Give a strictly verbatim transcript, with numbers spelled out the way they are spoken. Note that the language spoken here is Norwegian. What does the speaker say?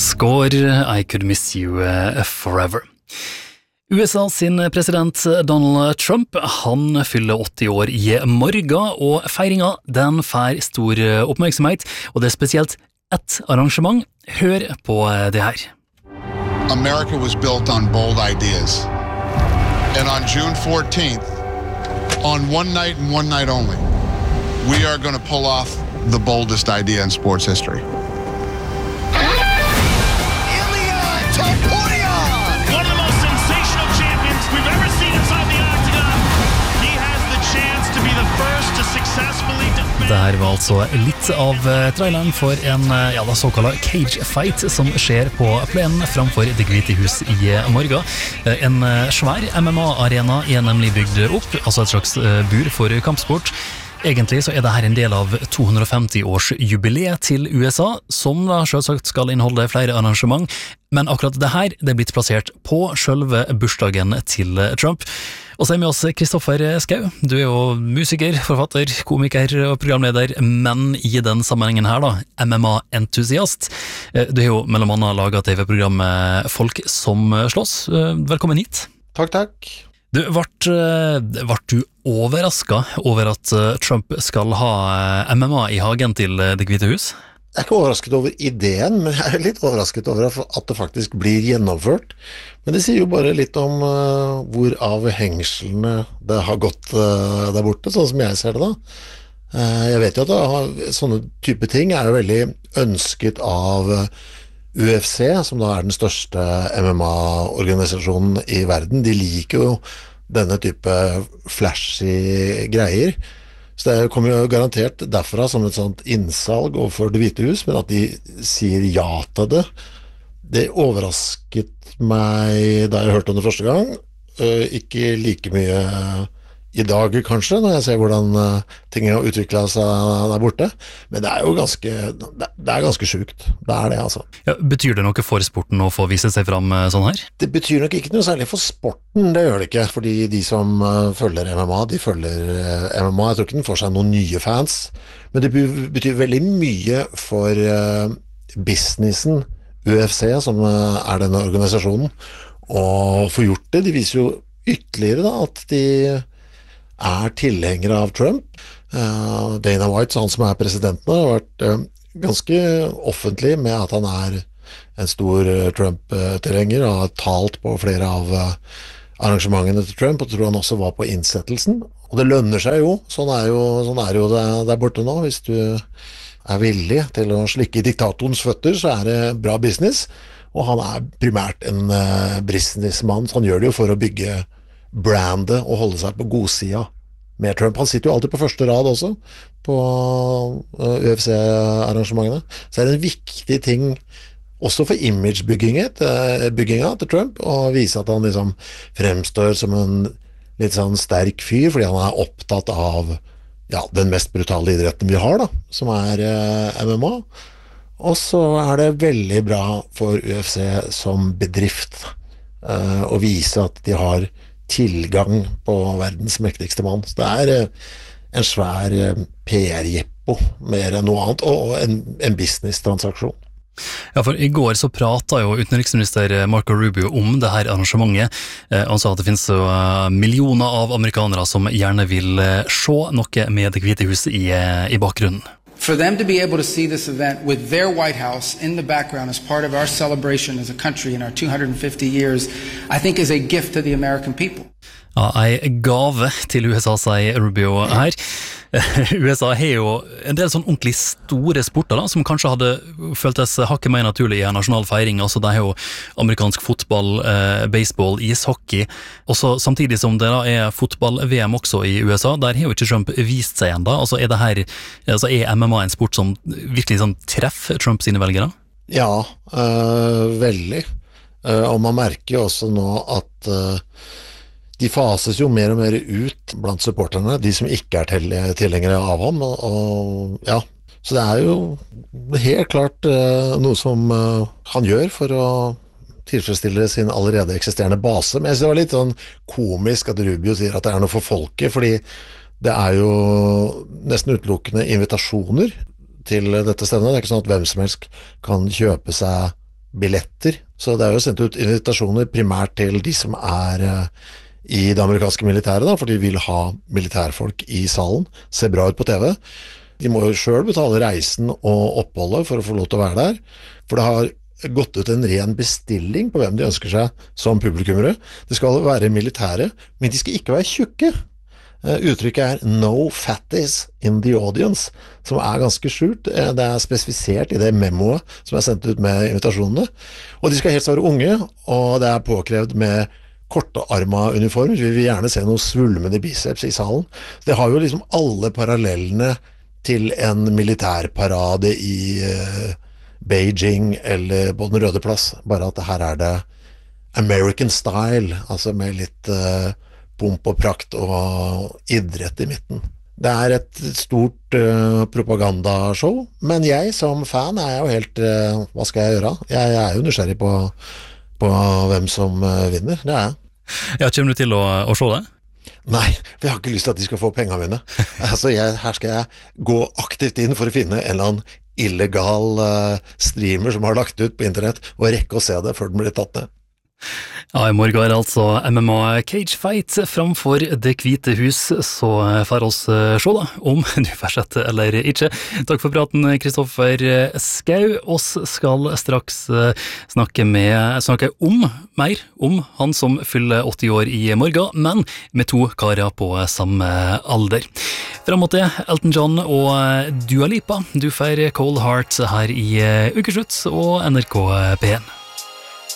Score, I Could Miss You uh, Forever. U S A sin president Donald Trump, han fyller åtti år i morgen, og feiringa den får stor oppmerksomhet, og det er spesielt ett arrangement. Hør på det her. America was built on bold ideas. And on June fourteenth, on one night and one night only, we are going to pull off the boldest idea in sports history. Det her var altså litt av traileren for en ja, da såkalt cage fight som skjer på plenen framfor Det hvite hus i morgen. En svær M M A-arena er nemlig bygd opp, altså et slags bur for kampsport. Egentlig så er det her en del av to hundre og femti års jubileet til U S A, som da selvsagt skal inneholde flere arrangement, men akkurat det her det er blitt plassert på selve bursdagen til Trump. Og så er vi oss Kristoffer Skau. Du er jo musiker, forfatter, komiker og programleder, men i den sammenhengen her da, M M A-entusiast. Du har jo mellom annet laget T V-programmet Folk som slåss. Velkommen hit. Takk, takk. Du, vart, vart du overrasket over at Trump skal ha M M A i hagen til Det hvite hus? Jeg er ikke overrasket over ideen, men jeg er litt overrasket over at det faktisk blir gjennomført. Men det sier jo bare litt om uh, hvor av hengslene det har gått uh, der borte, sånn som jeg ser det da. Uh, jeg vet jo at det har, sånne type ting er jo veldig ønsket av uh, U F C, som da er den største M M A-organisasjonen i verden. De liker jo denne type flashy greier. Så det kommer jo garantert derfra som et sånt innsalg overfor Det hvite hus, men at de sier ja til det, det overrasket meg da jeg hørte om det første gang. Ikke like mye i dag kanskje, når jeg ser hvordan ting har utviklet seg der borte. Men det er jo ganske, det er ganske sjukt. Det er det, altså. Ja, betyr det noe for sporten å få vise seg fram sånn her? Det betyr nok ikke noe særlig for sporten, det gjør det ikke. Fordi de som følger M M A, de følger M M A. Jeg tror ikke den får seg noen nye fans. Men det betyr veldig mye for businessen U F C, som er denne organisasjonen. Og få gjort det, de viser jo ytterligere da, at de er tilhengere av Trump. Uh, Dana White, han som er presidenten, har vært uh, ganske offentlig med at han er en stor uh, Trump-tilhenger, og har talt på flere av uh, arrangementene til Trump, og tror han også var på innsettelsen. Og det lønner seg jo, sånn er jo, sånn er jo det der borte nå. Hvis du er villig til å slikke diktatorens føtter, så er det bra business. Og han er primært en uh, businessmann, så han gjør det jo for å bygge brandet og holde seg på godsida med Trump. Han sitter jo alltid på første rad også på U F C-arrangementene. Så er det en viktig ting også for imagebygginga til Trump å vise at han liksom fremstår som en litt sånn sterk fyr, fordi han er opptatt av ja, den mest brutale idretten vi har da, som er uh, M M A. Og så er det veldig bra for U F C som bedrift uh, å vise at de har tilgang på verdens mektigste mann. Så det er uh, en svær uh, P R-jeppo mer enn noe annet, og en, en business-transaksjon. Ja, for i går så pratet jo utenriksminister Marco Rubio om det her arrangementet. Han sa at det finnes millioner av amerikanere som gjerne vil se noe med Det hvite hus i, i bakgrunnen. For them to be able to see this event with their White House in the background as part of our celebration as a country in our two hundred fifty years, I think is a gift to the American people. Ja, en gave til U S A, sier Rubio her. U S A har jo en del sånn ordentlig store sporter da, som kanskje hadde føltes hakket mer naturlig i en nasjonal feiring. Altså det er jo amerikansk fotball, eh, baseball, ishockey. Og så samtidig som det da er fotball-V M også i U S A, der har jo ikke Trump vist seg enda. Altså er det her, altså er M M A en sport som virkelig sånn treffer Trump sine velgere? Ja, øh, veldig. Uh, og man merker jo også nå at uh, de fases jo mer og mer ut blant supporterne, de som ikke er tilhengere av ham, og, og ja, så det er jo helt klart uh, noe som uh, han gjør for å tilfredsstille sin allerede eksisterende base. Men jeg synes det var litt sånn komisk at Rubio sier at det er noe for folket, fordi det er jo nesten utelukkende invitasjoner til dette stedet. Det er ikke sånn at hvem som helst kan kjøpe seg billetter, så det er jo sendt ut invitasjoner primært til de som er i det amerikanske militæret, da, for de vil ha militærfolk i salen, ser bra ut på T V. De må jo selv betale reisen og oppholdet for å få lov til å være der, for det har gått ut en ren bestilling på hvem de ønsker seg som publikummere. Det skal være militære, men de skal ikke være tjukke. Uttrykket er «no fatties in the audience», som er ganske skjult. Det er spesifisert i det memoet som er sendt ut med invitasjonene. Og de skal helst være unge, og det er påkrevd med kortarmet uniform. Vi vil gjerne se noe svulmende biceps i salen. Det har jo liksom alle parallellene til en militærparade i uh, Beijing eller på Den Røde Plass, bare at her er det American style, altså med litt uh, pomp og prakt og idrett i midten. Det er et stort uh, propagandashow, men jeg som fan er jo helt, uh, hva skal jeg gjøre? Jeg, jeg er jo nysgjerrig på, på hvem som uh, vinner, det er jeg. Ja, kommer du til å, å se det? Nei, for jeg har ikke lyst til at de skal få pengene mine. Altså, jeg, her skal jeg gå aktivt inn for å finne en eller annen illegal uh, streamer som har lagt ut på internett, og rekke å se det før den blir tatt ned. Ja, i morgen er altså M M A Cage Fight framfor Det hvite hus, så får oss se da, om du får sett det eller ikke. Takk for praten, Kristoffer Schau. Oss skal straks snakke, med, snakke om, mer om han som fyller åtti år i morgen, men med to karer på samme alder. Frem mot det, Elton John og Dua Lipa. Du får Cold Heart her i Ukeslutt og N R K P en.